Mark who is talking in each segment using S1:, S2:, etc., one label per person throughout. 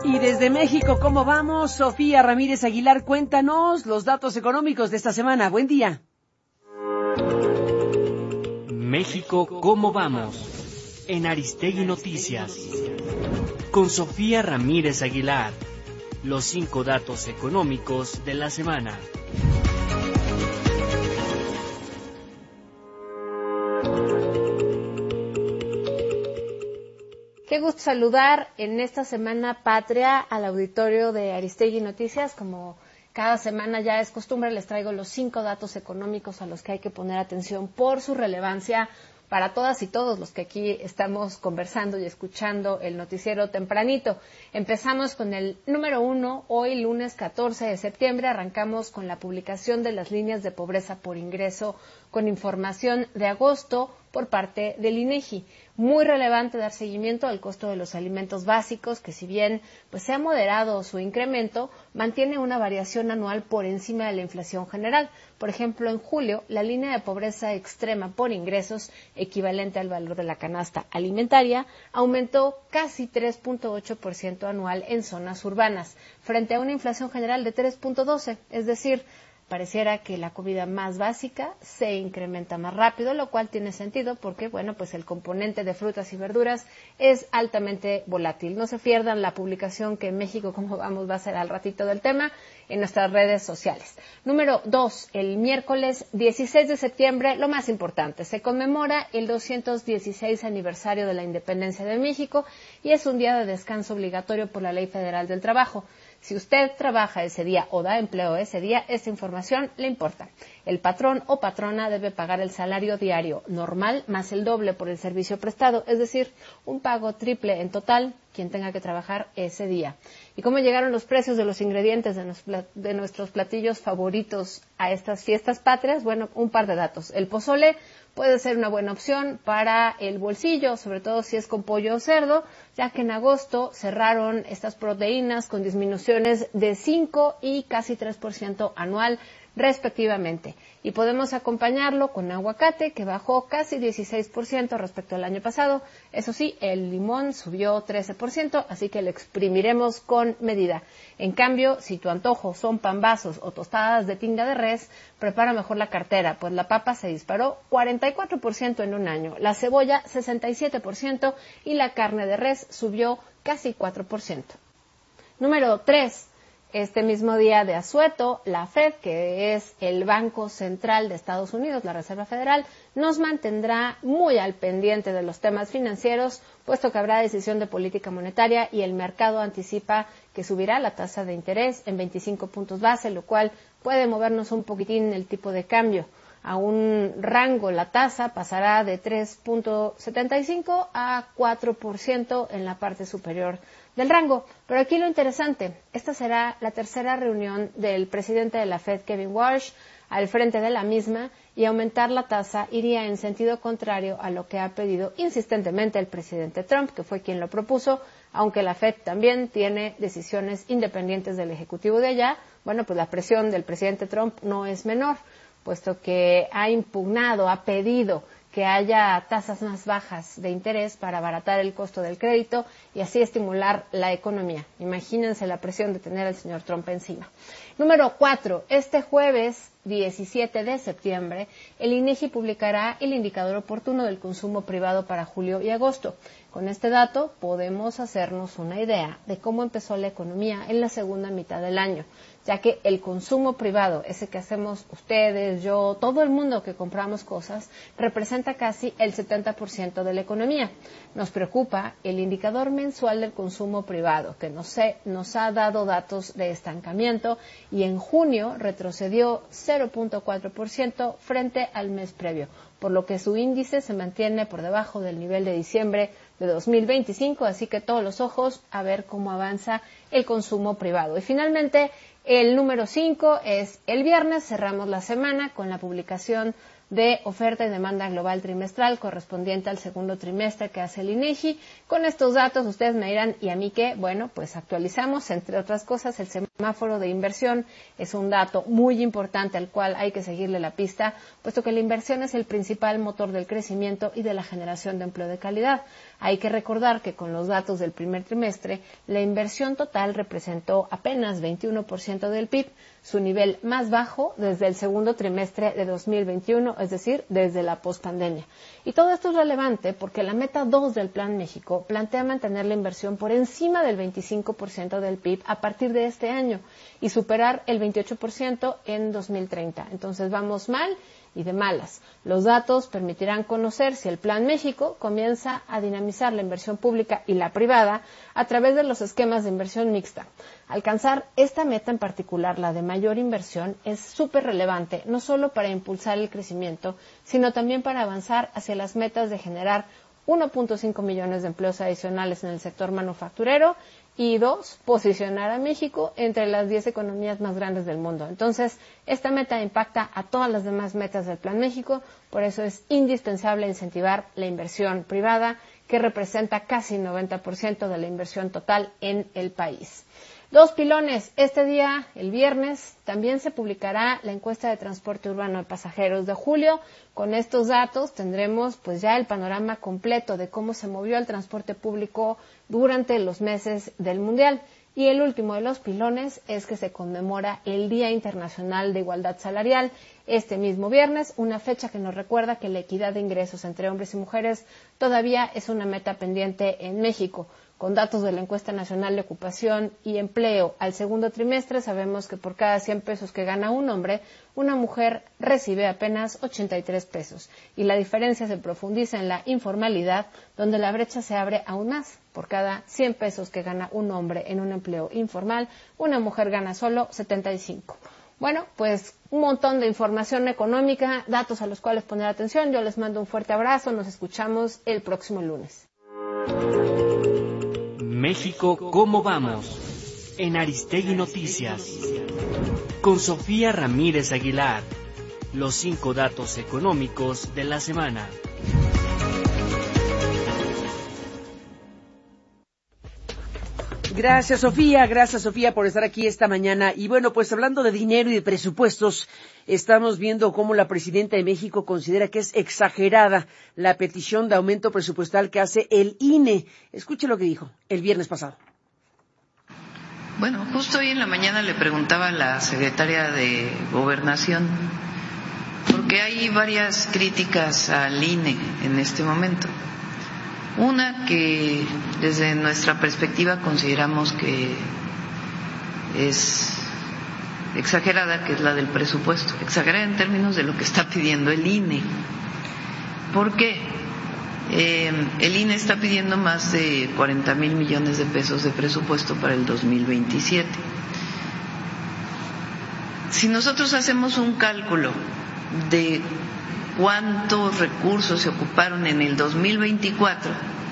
S1: Y desde México, ¿cómo vamos? Sofía Ramírez Aguilar, cuéntanos los datos económicos de esta semana. Buen día.
S2: México, ¿cómo vamos? En Aristegui Noticias. Con Sofía Ramírez Aguilar. Los 5 datos económicos de la semana.
S3: Qué gusto saludar en esta semana patria al auditorio de Aristegui Noticias. Como cada semana ya es costumbre, les traigo los 5 datos económicos a los que hay que poner atención por su relevancia para todas y todos los que aquí estamos conversando y escuchando el noticiero tempranito. Empezamos con el número 1, hoy lunes 14 de septiembre, arrancamos con la publicación de las líneas de pobreza por ingreso con información de agosto por parte del INEGI. Muy relevante dar seguimiento al costo de los alimentos básicos, que si bien pues se ha moderado su incremento, mantiene una variación anual por encima de la inflación general. Por ejemplo, en julio, la línea de pobreza extrema por ingresos, equivalente al valor de la canasta alimentaria, aumentó casi 3.8% anual en zonas urbanas, frente a una inflación general de 3.12%, es decir, pareciera que la comida más básica se incrementa más rápido, lo cual tiene sentido porque, bueno, pues el componente de frutas y verduras es altamente volátil. No se pierdan la publicación que en México, como vamos, va a ser al ratito del tema en nuestras redes sociales. Número 2, el miércoles 16 de septiembre, lo más importante, se conmemora el 216 aniversario de la independencia de México y es un día de descanso obligatorio por la Ley Federal del Trabajo. Si usted trabaja ese día o da empleo ese día, esta información le importa. El patrón o patrona debe pagar el salario diario normal más el doble por el servicio prestado, es decir, un pago triple en total quien tenga que trabajar ese día. ¿Y cómo llegaron los precios de los ingredientes de nuestros platillos favoritos a estas fiestas patrias? Bueno, un par de datos. El pozole puede ser una buena opción para el bolsillo, sobre todo si es con pollo o cerdo, ya que en agosto cerraron estas proteínas con disminuciones de 5 y casi 3% anual, respectivamente. Y podemos acompañarlo con aguacate, que bajó casi 16% respecto al año pasado. Eso sí, el limón subió 13%, así que lo exprimiremos con medida. En cambio, si tu antojo son pambazos o tostadas de tinga de res, prepara mejor la cartera, pues la papa se disparó 44% en un año, la cebolla 67% y la carne de res subió casi 4%. Número 3. Este mismo día de asueto, la Fed, que es el Banco Central de Estados Unidos, la Reserva Federal, nos mantendrá muy al pendiente de los temas financieros, puesto que habrá decisión de política monetaria y el mercado anticipa que subirá la tasa de interés en 25 puntos base, lo cual puede movernos un poquitín el tipo de cambio. A un rango, la tasa pasará de 3.75 a 4% en la parte superior del rango. Pero aquí lo interesante, esta será la tercera reunión del presidente de la Fed, Kevin Warsh, al frente de la misma, y aumentar la tasa iría en sentido contrario a lo que ha pedido insistentemente el presidente Trump, que fue quien lo propuso, aunque la Fed también tiene decisiones independientes del Ejecutivo de allá. Bueno, pues la presión del presidente Trump no es menor, puesto que ha impugnado, ha pedido que haya tasas más bajas de interés para abaratar el costo del crédito y así estimular la economía. Imagínense la presión de tener al señor Trump encima. Número 4. Este jueves 17 de septiembre, el INEGI publicará el indicador oportuno del consumo privado para julio y agosto. Con este dato podemos hacernos una idea de cómo empezó la economía en la segunda mitad del año, ya que el consumo privado, ese que hacemos ustedes, yo, todo el mundo que compramos cosas, representa casi el 70% de la economía. Nos preocupa el indicador mensual del consumo privado, que nos ha dado datos de estancamiento y en junio retrocedió 0.4% frente al mes previo, por lo que su índice se mantiene por debajo del nivel de diciembre de 2025, así que todos los ojos a ver cómo avanza el consumo privado. Y finalmente, el número 5 es el viernes, cerramos la semana con la publicación de oferta y demanda global trimestral correspondiente al segundo trimestre que hace el INEGI. Con estos datos ustedes me dirán, ¿y a mí qué? Bueno, pues actualizamos, entre otras cosas, el semáforo de inversión es un dato muy importante al cual hay que seguirle la pista, puesto que la inversión es el principal motor del crecimiento y de la generación de empleo de calidad. Hay que recordar que con los datos del primer trimestre, la inversión total representó apenas 21% del PIB, su nivel más bajo desde el segundo trimestre de 2021, es decir, desde la pospandemia. Y todo esto es relevante porque la meta 2 del Plan México plantea mantener la inversión por encima del 25% del PIB a partir de este año y superar el 28% en 2030. Entonces vamos mal y de malas. Los datos permitirán conocer si el Plan México comienza a dinamizar la inversión pública y la privada a través de los esquemas de inversión mixta. Alcanzar esta meta en particular, la de mayor inversión, es súper relevante, no solo para impulsar el crecimiento, sino también para avanzar hacia las metas de generar 1.5 millones de empleos adicionales en el sector manufacturero y 2, posicionar a México entre las 10 economías más grandes del mundo. Entonces, esta meta impacta a todas las demás metas del Plan México, por eso es indispensable incentivar la inversión privada, que representa casi 90% de la inversión total en el país. 2 pilones. Este día, el viernes, también se publicará la encuesta de transporte urbano de pasajeros de julio. Con estos datos tendremos pues ya el panorama completo de cómo se movió el transporte público durante los meses del Mundial. Y el último de los pilones es que se conmemora el Día Internacional de Igualdad Salarial este mismo viernes, una fecha que nos recuerda que la equidad de ingresos entre hombres y mujeres todavía es una meta pendiente en México. Con datos de la Encuesta Nacional de Ocupación y Empleo al segundo trimestre, sabemos que por cada 100 pesos que gana un hombre, una mujer recibe apenas 83 pesos. Y la diferencia se profundiza en la informalidad, donde la brecha se abre aún más. Por cada 100 pesos que gana un hombre en un empleo informal, una mujer gana solo 75. Bueno, pues un montón de información económica, datos a los cuales poner atención. Yo les mando un fuerte abrazo. Nos escuchamos el próximo lunes.
S2: México, ¿cómo vamos? En Aristegui Noticias. Con Sofía Ramírez Aguilar. Los 5 datos económicos de la semana.
S1: Gracias, Sofía, por estar aquí esta mañana. Y bueno, pues hablando de dinero y de presupuestos, estamos viendo cómo la presidenta de México considera que es exagerada la petición de aumento presupuestal que hace el INE. Escuche lo que dijo el viernes pasado.
S4: Bueno, justo hoy en la mañana le preguntaba a la secretaria de Gobernación, porque hay varias críticas al INE en este momento. Una que desde nuestra perspectiva consideramos que es exagerada, que es la del presupuesto, exagerada en términos de lo que está pidiendo el INE. ¿Por qué? El INE está pidiendo más de 40,000 millones de pesos de presupuesto para el 2027. Si nosotros hacemos un cálculo de cuántos recursos se ocuparon en el 2024,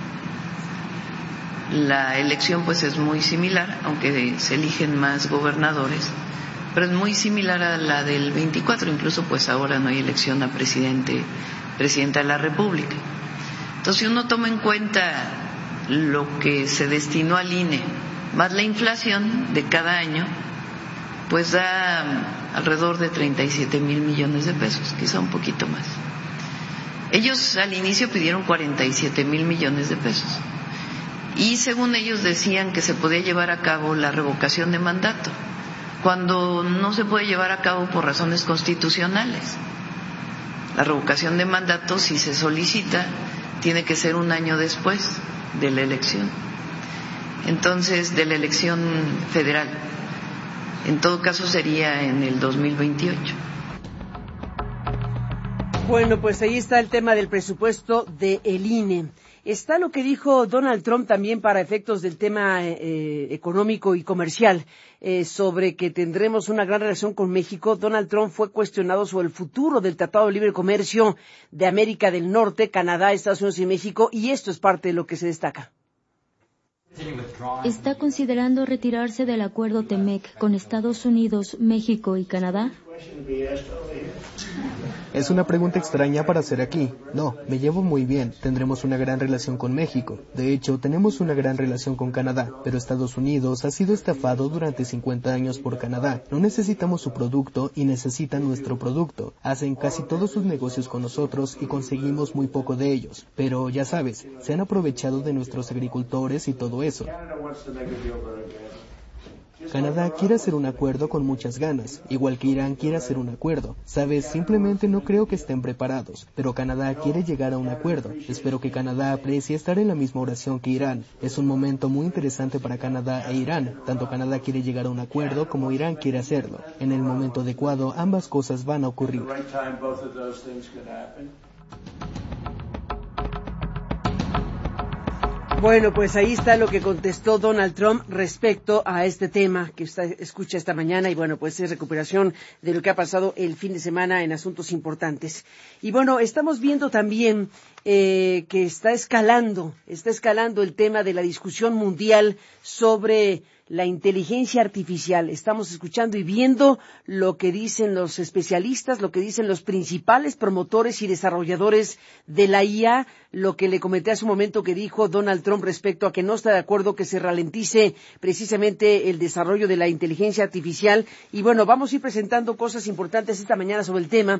S4: la elección pues es muy similar, aunque se eligen más gobernadores, pero es muy similar a la del 24, incluso pues ahora no hay elección a presidenta de la República. Entonces, si uno toma en cuenta lo que se destinó al INE, más la inflación de cada año, pues da alrededor de 37,000 millones de pesos, quizá un poquito más. Ellos al inicio pidieron 47,000 millones de pesos y según ellos decían que se podía llevar a cabo la revocación de mandato, cuando no se puede llevar a cabo por razones constitucionales. La revocación de mandato, si se solicita, tiene que ser un año después de la elección, entonces de la elección federal. En todo caso sería en el 2028.
S1: Bueno, pues ahí está el tema del presupuesto del INE. Está lo que dijo Donald Trump también para efectos del tema económico y comercial, sobre que tendremos una gran relación con México. Donald Trump fue cuestionado sobre el futuro del Tratado de Libre Comercio de América del Norte, Canadá, Estados Unidos y México, y esto es parte de lo que se destaca.
S5: ¿Está considerando retirarse del acuerdo TEMEC con Estados Unidos, México y Canadá?
S6: Es una pregunta extraña para hacer aquí. No, me llevo muy bien. Tendremos una gran relación con México. De hecho, tenemos una gran relación con Canadá. Pero Estados Unidos ha sido estafado durante 50 años por Canadá. No necesitamos su producto y necesitan nuestro producto. Hacen casi todos sus negocios con nosotros y conseguimos muy poco de ellos. Pero ya sabes, se han aprovechado de nuestros agricultores y todo eso. Canadá quiere hacer un acuerdo con muchas ganas, igual que Irán quiere hacer un acuerdo. Sabes, simplemente no creo que estén preparados, pero Canadá quiere llegar a un acuerdo. Espero que Canadá aprecie estar en la misma oración que Irán. Es un momento muy interesante para Canadá e Irán. Tanto Canadá quiere llegar a un acuerdo como Irán quiere hacerlo. En el momento adecuado, ambas cosas van a ocurrir.
S1: Bueno, pues ahí está lo que contestó Donald Trump respecto a este tema que usted escucha esta mañana y bueno, pues es recuperación de lo que ha pasado el fin de semana en asuntos importantes. Y bueno, estamos viendo también que está escalando el tema de la discusión mundial sobre la inteligencia artificial. Estamos escuchando y viendo lo que dicen los especialistas, lo que dicen los principales promotores y desarrolladores de la IA, lo que le comenté hace un momento que dijo Donald Trump respecto a que no está de acuerdo que se ralentice precisamente el desarrollo de la inteligencia artificial. Y bueno, vamos a ir presentando cosas importantes esta mañana sobre el tema.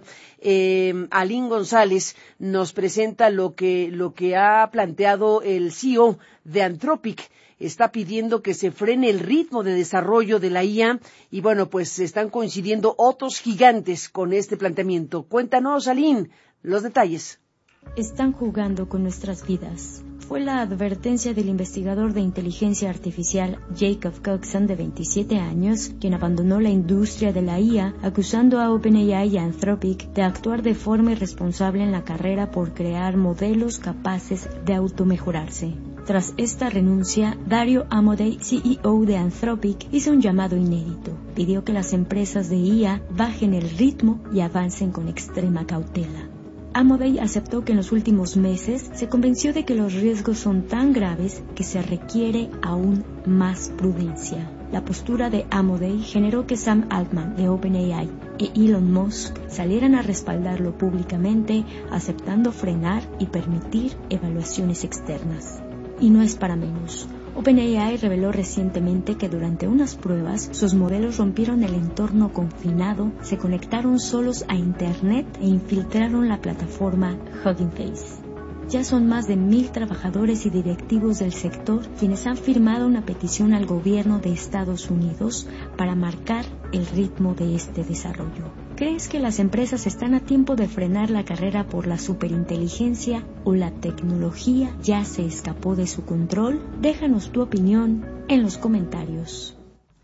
S1: Alín González nos presenta lo que ha planteado el CEO de Anthropic. Está pidiendo que se frene el ritmo de desarrollo de la IA y bueno, pues están coincidiendo otros gigantes con este planteamiento. Cuéntanos, Alín, los detalles.
S5: Están jugando con nuestras vidas. Fue la advertencia del investigador de inteligencia artificial Jacob Coxon, de 27 años, quien abandonó la industria de la IA, acusando a OpenAI y a Anthropic de actuar de forma irresponsable en la carrera por crear modelos capaces de automejorarse. Tras esta renuncia, Dario Amodei, CEO de Anthropic, hizo un llamado inédito. Pidió que las empresas de IA bajen el ritmo y avancen con extrema cautela. Amodei aceptó que en los últimos meses se convenció de que los riesgos son tan graves que se requiere aún más prudencia. La postura de Amodei generó que Sam Altman de OpenAI e Elon Musk salieran a respaldarlo públicamente, aceptando frenar y permitir evaluaciones externas. Y no es para menos. OpenAI reveló recientemente que durante unas pruebas sus modelos rompieron el entorno confinado, se conectaron solos a Internet e infiltraron la plataforma Hugging Face. Ya son más de 1,000 trabajadores y directivos del sector quienes han firmado una petición al gobierno de Estados Unidos para marcar el ritmo de este desarrollo. ¿Crees que las empresas están a tiempo de frenar la carrera por la superinteligencia o la tecnología ya se escapó de su control? Déjanos tu opinión en los comentarios.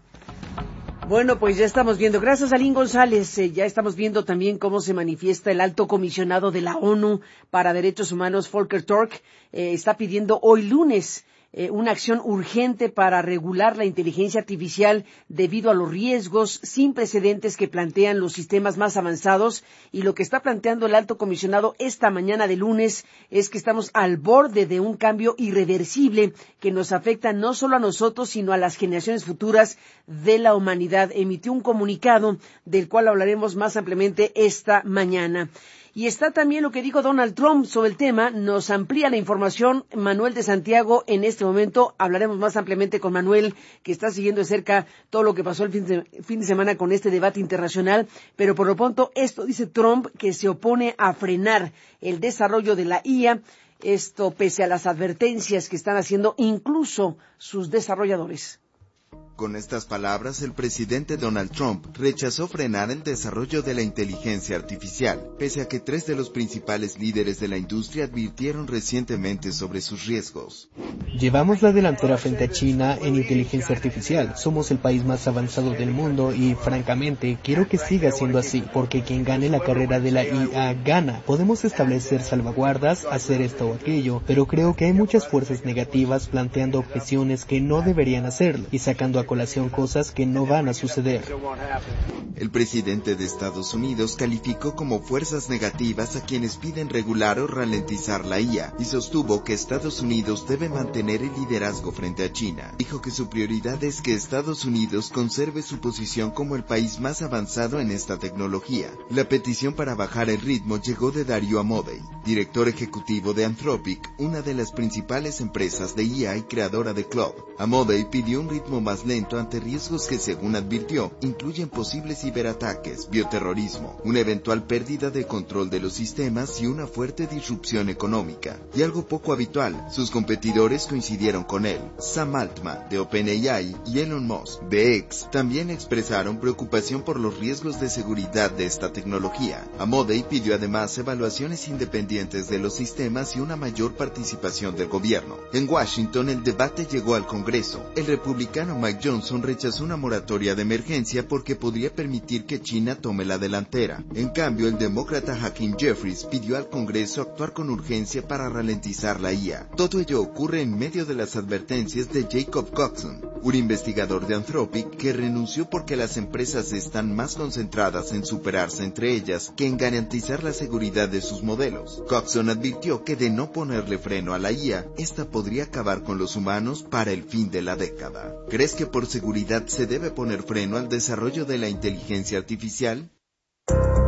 S1: Bueno, pues ya estamos viendo, gracias a Alín González, ya estamos viendo también cómo se manifiesta el alto comisionado de la ONU para Derechos Humanos, Volker Turk, está pidiendo hoy lunes una acción urgente para regular la inteligencia artificial debido a los riesgos sin precedentes que plantean los sistemas más avanzados, y lo que está planteando el alto comisionado esta mañana de lunes es que estamos al borde de un cambio irreversible que nos afecta no solo a nosotros sino a las generaciones futuras de la humanidad. Emitió un comunicado del cual hablaremos más ampliamente esta mañana. Y está también lo que dijo Donald Trump sobre el tema. Nos amplía la información Manuel de Santiago en este momento. Hablaremos más ampliamente con Manuel, que está siguiendo de cerca todo lo que pasó el fin de semana con este debate internacional. Pero por lo pronto, esto dice Trump, que se opone a frenar el desarrollo de la IA. Esto pese a las advertencias que están haciendo incluso sus desarrolladores.
S7: Con estas palabras, el presidente Donald Trump rechazó frenar el desarrollo de la inteligencia artificial, pese a que 3 de los principales líderes de la industria advirtieron recientemente sobre sus riesgos.
S6: Llevamos la delantera frente a China en inteligencia artificial. Somos el país más avanzado del mundo y, francamente, quiero que siga siendo así, porque quien gane la carrera de la IA gana. Podemos establecer salvaguardas, hacer esto o aquello, pero creo que hay muchas fuerzas negativas planteando objeciones que no deberían hacerlo y sacando a colación cosas que no van a suceder.
S7: El presidente de Estados Unidos calificó como fuerzas negativas a quienes piden regular o ralentizar la IA y sostuvo que Estados Unidos debe mantener el liderazgo frente a China. Dijo que su prioridad es que Estados Unidos conserve su posición como el país más avanzado en esta tecnología. La petición para bajar el ritmo llegó de Dario Amodei, director ejecutivo de Anthropic, una de las principales empresas de IA y creadora de Claude. Amodei pidió un ritmo más lento ante riesgos que, según advirtió, incluyen posibles ciberataques, bioterrorismo, una eventual pérdida de control de los sistemas y una fuerte disrupción económica. Y algo poco habitual, sus competidores coincidieron con él. Sam Altman, de OpenAI, y Elon Musk, de X, también expresaron preocupación por los riesgos de seguridad de esta tecnología. Amodei pidió además evaluaciones independientes de los sistemas y una mayor participación del gobierno. En Washington, el debate llegó al Congreso. El republicano Mike Johnson rechazó una moratoria de emergencia porque podría permitir que China tome la delantera. En cambio, el demócrata Hakeem Jeffries pidió al Congreso actuar con urgencia para ralentizar la IA. Todo ello ocurre en medio de las advertencias de Jacob Coxon, un investigador de Anthropic que renunció porque las empresas están más concentradas en superarse entre ellas que en garantizar la seguridad de sus modelos. Coxon advirtió que de no ponerle freno a la IA, esta podría acabar con los humanos para el fin de la década. ¿Crees que por seguridad se debe poner freno al desarrollo de la inteligencia artificial?